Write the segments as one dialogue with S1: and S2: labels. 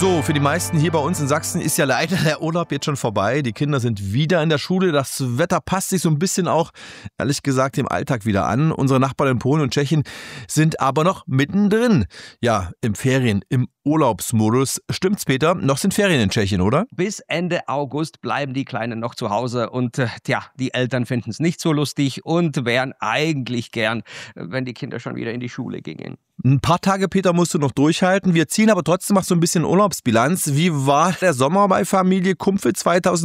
S1: So, für die meisten hier bei uns in Sachsen ist ja leider der Urlaub jetzt schon vorbei. Die Kinder sind wieder in der Schule. Das Wetter passt sich so ein bisschen auch, ehrlich gesagt, dem Alltag wieder an. Unsere Nachbarn in Polen und Tschechien sind aber noch mittendrin. Ja, im Ferien, im Urlaubsmodus. Stimmt's, Peter? Noch sind Ferien in Tschechien, oder?
S2: Bis Ende August bleiben die Kleinen noch zu Hause und die Eltern finden es nicht so lustig und wären eigentlich gern, wenn die Kinder schon wieder in die Schule gingen.
S1: Ein paar Tage, Peter, musst du noch durchhalten. Wir ziehen aber trotzdem noch so ein bisschen Urlaubsbilanz. Wie war der Sommer bei Familie Kumpfe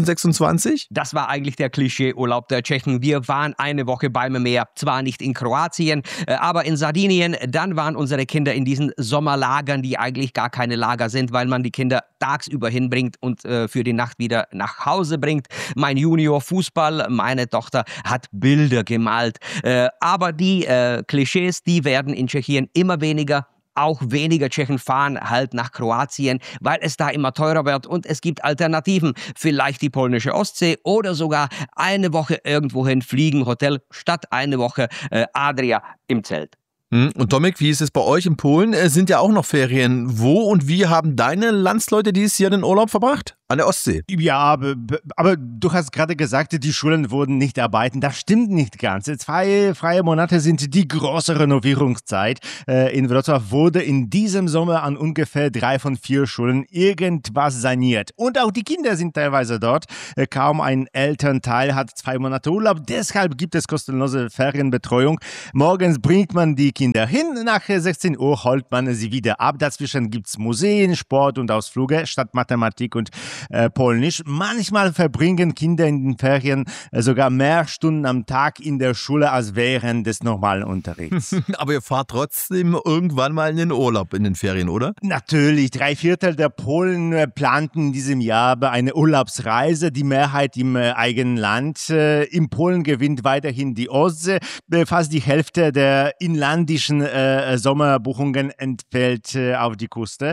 S1: 2026?
S2: Das war eigentlich der Klischee-Urlaub der Tschechen. Wir waren eine Woche beim Meer, zwar nicht in Kroatien, aber in Sardinien. Dann waren unsere Kinder in diesen Sommerlagern, die eigentlich gar keine Lager sind, weil man die Kinder tagsüber hinbringt und für die Nacht wieder nach Hause bringt. Mein Junior Fußball, meine Tochter hat Bilder gemalt. Aber die Klischees, die werden in Tschechien immer weniger. Auch weniger Tschechen fahren halt nach Kroatien, weil es da immer teurer wird und es gibt Alternativen. Vielleicht die polnische Ostsee oder sogar eine Woche irgendwohin fliegen, Hotel, statt eine Woche Adria im Zelt.
S1: Und Tomek, wie ist es bei euch in Polen? Es sind ja auch noch Ferien. Wo und wie haben deine Landsleute dieses Jahr den Urlaub verbracht? An der Ostsee.
S3: Ja, aber du hast gerade gesagt, die Schulen würden nicht arbeiten. Das stimmt nicht ganz. 2 freie Monate sind die große Renovierungszeit. In Wrocław wurde in diesem Sommer an ungefähr 3 von 4 Schulen irgendwas saniert. Und auch die Kinder sind teilweise dort. Kaum ein Elternteil hat 2 Monate Urlaub. Deshalb gibt es kostenlose Ferienbetreuung. Morgens bringt man die Kinder hin. Nach 16 Uhr holt man sie wieder ab. Dazwischen gibt es Museen, Sport und Ausflüge statt Mathematik und Polnisch. Manchmal verbringen Kinder in den Ferien sogar mehr Stunden am Tag in der Schule als während des normalen Unterrichts.
S1: Aber ihr fahrt trotzdem irgendwann mal in den Urlaub in den Ferien, oder?
S3: Natürlich. 3/4 der Polen planten in diesem Jahr eine Urlaubsreise. Die Mehrheit im eigenen Land. In Polen gewinnt weiterhin die Ostsee. Fast die Hälfte der inlandischen Sommerbuchungen entfällt auf die Küste.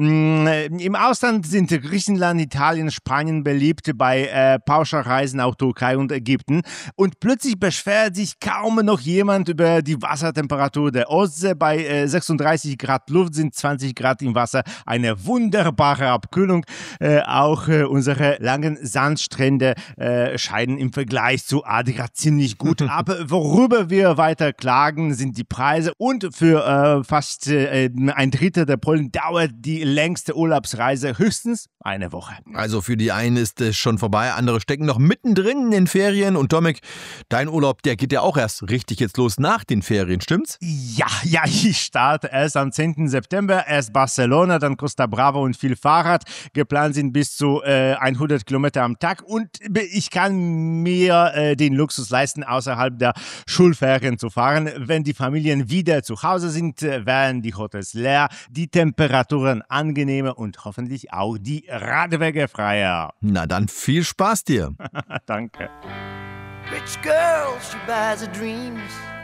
S3: Im Ausland sind Griechenland, Italien, Spanien beliebt, bei Pauschalreisen auch Türkei und Ägypten. Und plötzlich beschwert sich kaum noch jemand über die Wassertemperatur der Ostsee. Bei 36 Grad Luft sind 20 Grad im Wasser eine wunderbare Abkühlung. Auch unsere langen Sandstrände scheinen im Vergleich zu Adria ziemlich gut. Aber worüber wir weiter klagen, sind die Preise. Und für fast 1/3 der Polen dauert die längste Urlaubsreise höchstens eine Woche.
S1: Also für die einen ist es schon vorbei, andere stecken noch mittendrin in den Ferien. Und Tomek, dein Urlaub, der geht ja auch erst richtig jetzt los nach den Ferien, stimmt's?
S3: Ja, ich starte erst am 10. September. Erst Barcelona, dann Costa Brava und viel Fahrrad. Geplant sind bis zu 100 Kilometer am Tag. Und ich kann mir den Luxus leisten, außerhalb der Schulferien zu fahren. Wenn die Familien wieder zu Hause sind, werden die Hotels leer, die Temperaturen angenehmer und hoffentlich auch die Radwege freier.
S1: Na dann viel Spaß dir.
S3: Danke.
S4: Rich girl, she buys her dreams.